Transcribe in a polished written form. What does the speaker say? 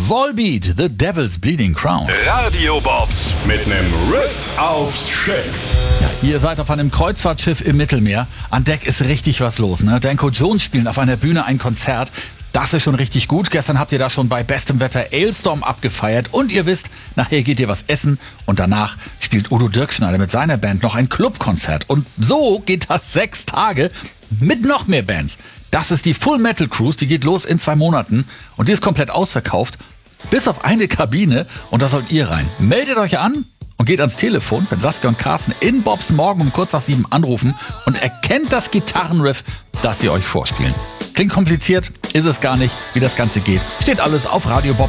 Volbeat, The Devil's Bleeding Crown. Radio Bobs mit nem Riff aufs Schiff. Ja, ihr seid auf einem Kreuzfahrtschiff im Mittelmeer. An Deck ist richtig was los, ne? Danko Jones spielen auf einer Bühne ein Konzert. Das ist schon richtig gut. Gestern habt ihr da schon bei bestem Wetter Ailstorm abgefeiert. Und ihr wisst, nachher geht ihr was essen. Und danach spielt Udo Dirkschneider mit seiner Band noch ein Clubkonzert. Und so geht das 6 Tage mit noch mehr Bands. Das ist die Full Metal Cruise. Die geht los in 2 Monaten. Und die ist komplett ausverkauft. Bis auf eine Kabine. Und da sollt ihr rein. Meldet euch an und geht ans Telefon, wenn Saskia und Carsten in Bobs morgen um kurz nach 7 anrufen und erkennt das Gitarrenriff, das sie euch vorspielen. Klingt kompliziert, ist es gar nicht. Wie das Ganze geht, steht alles auf radiobob.de.